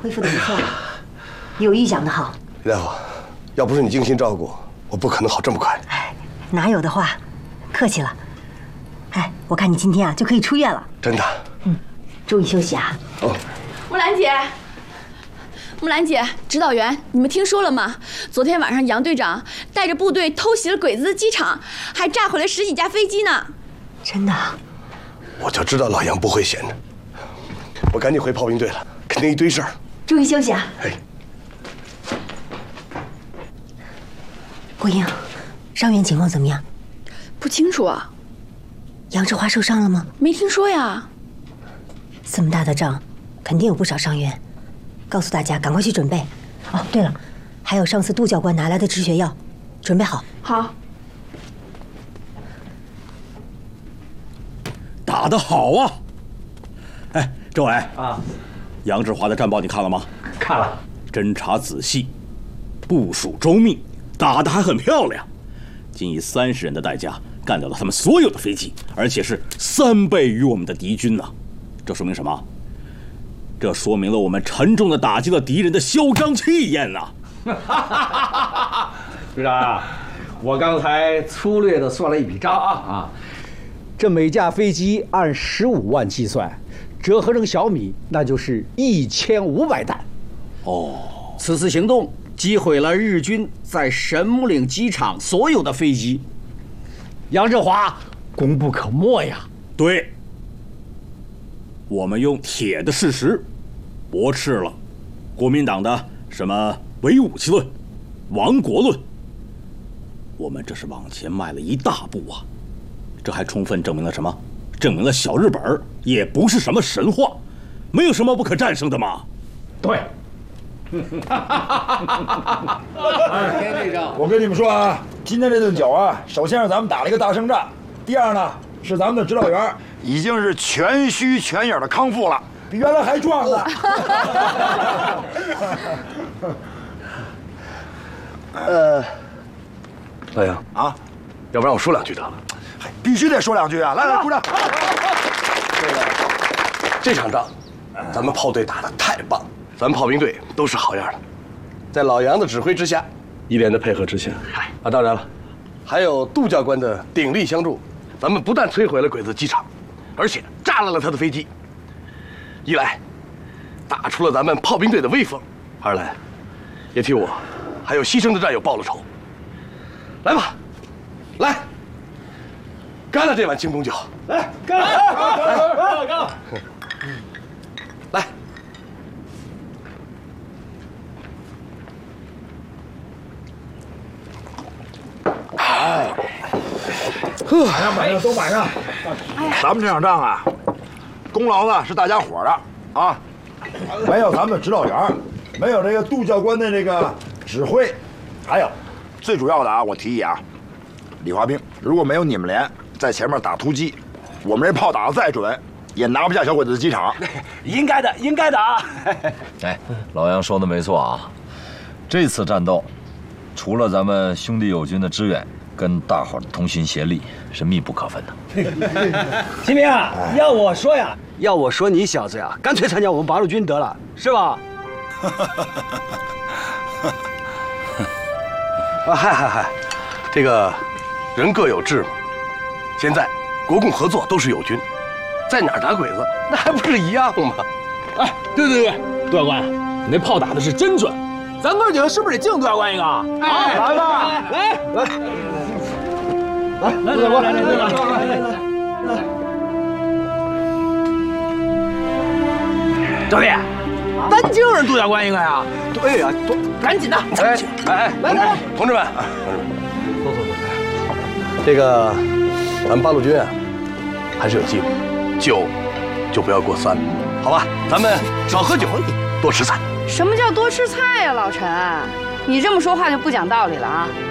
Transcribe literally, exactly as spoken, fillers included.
恢复的不错，有预想的好。 李大夫，要不是你精心照顾，我不可能好这么快。 哎，哪有的话，客气了。哎，我看你今天啊就可以出院了。 真的？ 嗯，注意休息啊。 哦。 木兰姐，木兰姐，指导员，你们听说了吗？昨天晚上杨队长带着部队偷袭了鬼子的机场，还炸毁了十几架飞机呢。 真的？ 我就知道老杨不会闲着。我赶紧回炮兵队了，肯定一堆事儿。 注意休息啊。 哎。 郭英，伤员情况怎么样？ 不清楚啊。 杨志华受伤了吗？ 没听说呀。 这么大的仗，肯定有不少伤员。告诉大家，赶快去准备。哦，对了，还有上次杜教官拿来的止血药，准备好。 好。 打得好啊！哎，政委啊，杨志华的战报你看了吗？ 看了。 侦查仔细，部署周密，打得还很漂亮。仅以三十人的代价干掉了他们所有的飞机，而且是三倍于我们的敌军呢、啊。这说明什么？这说明了我们沉重地打击了敌人的嚣张气焰呐、 啊！队长啊，我刚才粗略地算了一笔账啊啊，这每架飞机按十五万计算，折合成小米，那就是一千五百弹。 哦， 此次行动击毁了日军在神木岭机场所有的飞机。杨志华功不可没呀！ 对。我们用铁的事实驳斥了国民党的什么唯武器论、亡国论，我们这是往前迈了一大步啊！这还充分证明了什么？证明了小日本也不是什么神话，没有什么不可战胜的嘛。 对。 我跟你们说啊，今天这顿酒啊，首先是咱们打了一个大胜仗，第二呢是咱们的指导员已经是全虚全影的康复了，比原来还壮呢。 呃，老杨啊，要不然我说两句得了。 必须得说两句啊！来来，鼓掌。 这个这场仗，咱们炮队打得太棒，咱们炮兵队都是好样的。在老杨的指挥之下，一连的配合之下，啊，当然了，还有杜教官的鼎力相助，咱们不但摧毁了鬼子机场，而且炸烂了他的飞机。一来，打出了咱们炮兵队的威风；二来，也替我还有牺牲的战友报了仇。来吧，来，干了这碗清东酒！ 来，干了，干了，干了，干了！ 来。 哎，呵，满上满上都满上。咱们这场仗啊，功劳呢是大家伙的啊，没有咱们的指导员，没有这个杜教官的这个指挥，还有最主要的啊，我提议啊，李华兵，如果没有你们连在前面打突击，我们这炮打得再准，也拿不下小鬼子的机场。 应该的，应该的啊！ 哎，老杨说的没错啊，这次战斗，除了咱们兄弟友军的支援，跟大伙儿的同心协力是密不可分的。 秦明啊，要我说呀，要我说你小子呀，干脆参加我们八路军得了，是吧？ 啊嗨嗨嗨，这个人各有志嘛。现在国共合作都是友军，在哪儿打鬼子，那还不是一样吗？ 哎，对对对，杜教官，你那炮打的是真准，咱哥几个是不是得敬杜教官一个？哎， 来吧，来来来，杜教官，来来来来来来。 教练，单敬人杜教官一个呀？ 对呀，多赶紧的！ 哎哎哎， 来来， 同志们，同志们，走走走，这个咱们八路军啊，还是有计划，酒就不要过三了，好吧？咱们少喝酒，多吃菜。 什么叫多吃菜呀、老陈？你这么说话就不讲道理了啊！